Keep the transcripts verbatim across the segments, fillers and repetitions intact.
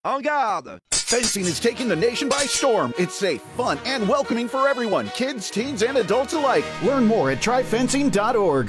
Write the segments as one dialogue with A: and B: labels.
A: En garde! Fencing is taking the nation by storm. It's safe, fun, and welcoming for everyone, kids, teens, and adults alike. Learn more at try fencing dot org.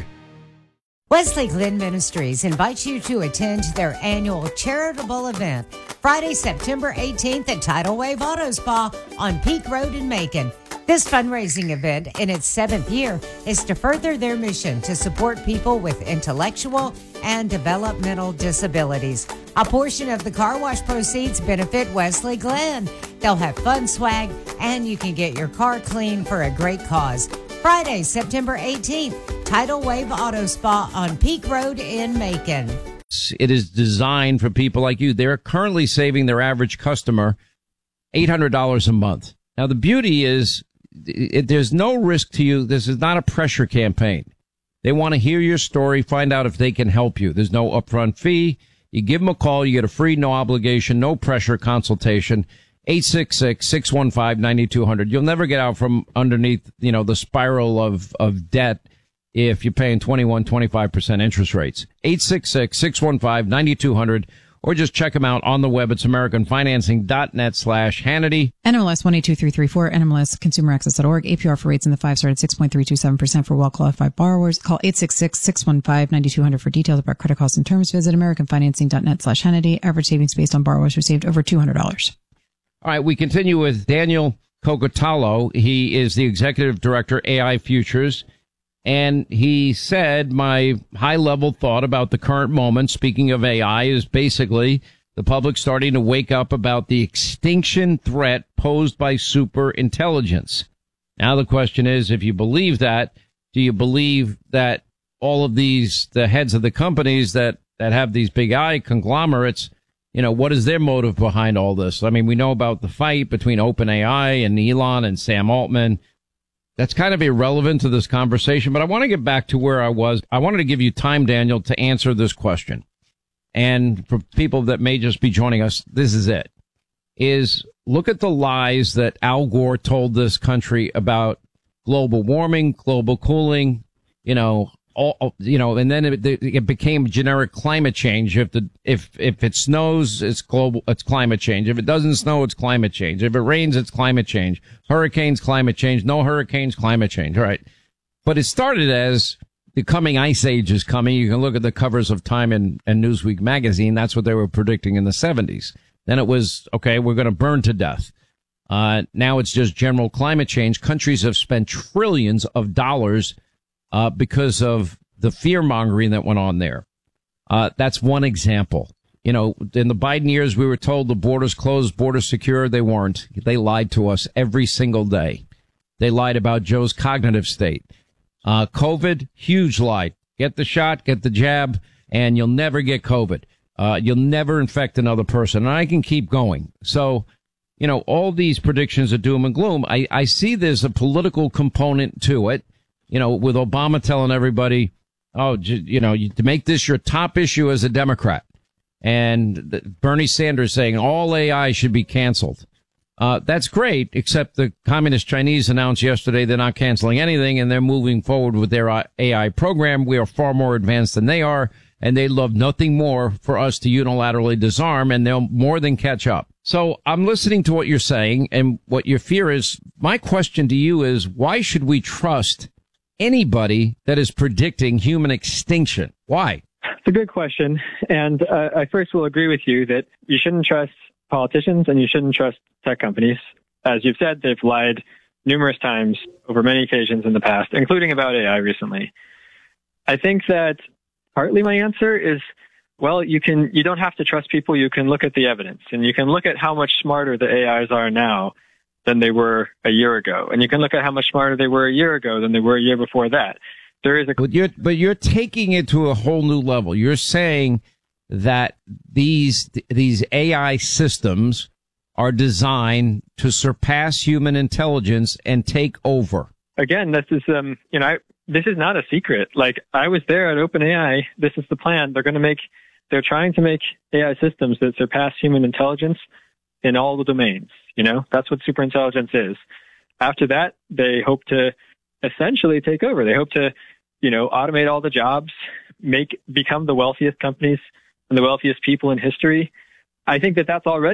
B: Wesley Glenn Ministries invites you to attend their annual charitable event Friday, September eighteenth at Tidal Wave Auto Spa on Peak Road in Macon. This fundraising event, in its seventh year, is to further their mission to support people with intellectual and developmental disabilities. A portion of the car wash proceeds benefit Wesley Glenn. They'll have fun swag, and you can get your car clean for a great cause. Friday, September eighteenth, Tidal Wave Auto Spa on Peak Road in Macon.
C: It is designed for people like you. They're currently saving their average customer eight hundred dollars a month. Now, the beauty is it, there's no risk to you. This is not a pressure campaign. They want to hear your story, find out if they can help you. There's no upfront fee. You give them a call. You get a free, no obligation, no pressure consultation. eight six six, six one five, nine two zero zero. You'll never get out from underneath, you know, the spiral of, of debt if you're paying twenty-one, twenty-five percent interest rates. eight six six, six one five, nine two zero zero. Or just check them out on the web. It's americanfinancing.net slash Hannity.
D: N M L S one eight two three three four, N M L S consumer access dot org. A P R for rates in the five started six point three two seven percent for well-qualified borrowers. Call eight six six, six one five, nine two zero zero for details about credit costs and terms. Visit americanfinancing.net slash Hannity. Average savings based on borrowers received over two hundred dollars.
C: All right, we continue with Daniel Cocotalo. He is the executive director, A I Futures. And he said, my high-level thought about the current moment, speaking of A I, is basically the public starting to wake up about the extinction threat posed by super intelligence. Now the question is, if you believe that, do you believe that all of these, the heads of the companies that, that have these big I conglomerates, you know, what is their motive behind all this? I mean, we know about the fight between OpenAI and Elon and Sam Altman. That's kind of irrelevant to this conversation, but I want to get back to where I was. I wanted to give you time, Daniel, to answer this question. And for people that may just be joining us, this is it. Is look at the lies that Al Gore told this country about global warming, global cooling, you know, all, you know, and then it, it became generic climate change. If the, if, if it snows, it's global, it's climate change. If it doesn't snow, it's climate change. If it rains, it's climate change. Hurricanes, climate change. No hurricanes, climate change. All right. But it started as the coming ice age is coming. You can look at the covers of Time and, and Newsweek magazine. That's what they were predicting in the seventies. Then it was, okay, we're going to burn to death. Uh, now it's just general climate change. Countries have spent trillions of dollars Uh, because of the fear mongering that went on there. Uh, that's one example. You know, in the Biden years, we were told the borders closed, borders secure. They weren't. They lied to us every single day. They lied about Joe's cognitive state. Uh, COVID, huge lie. Get the shot, get the jab, and you'll never get COVID. Uh, you'll never infect another person. And I can keep going. So, you know, all these predictions of doom and gloom, I, I see there's a political component to it. You know, with Obama telling everybody, oh, you know, to make this your top issue as a Democrat. And Bernie Sanders saying all A I should be canceled. Uh, that's great, except the Communist Chinese announced yesterday they're not canceling anything and they're moving forward with their A I program. We are far more advanced than they are, and they love nothing more for us to unilaterally disarm, and they'll more than catch up. So I'm listening to what you're saying and what your fear is. My question to you is, why should we trust anybody that is predicting human extinction? Why?
E: It's a good question. And uh, I first will agree with you that you shouldn't trust politicians and you shouldn't trust tech companies. As you've said, they've lied numerous times over many occasions in the past, including about A I recently. I think that partly my answer is, well, you can, you don't have to trust people. You can look at the evidence and you can look at how much smarter the A Is are now than they were a year ago. And you can look at how much smarter they were a year ago than they were a year before that. There is a
C: but you're but you're taking it to a whole new level. You're saying that these these A I systems are designed to surpass human intelligence and take over.
E: Again, this is um you know I, this is not a secret. Like, I was there at OpenAI. This is the plan. They're going to make they're trying to make A I systems that surpass human intelligence in all the domains. You know, that's what superintelligence is. After that, they hope to essentially take over. They hope to, you know, automate all the jobs, make, become the wealthiest companies and the wealthiest people in history. I think that that's already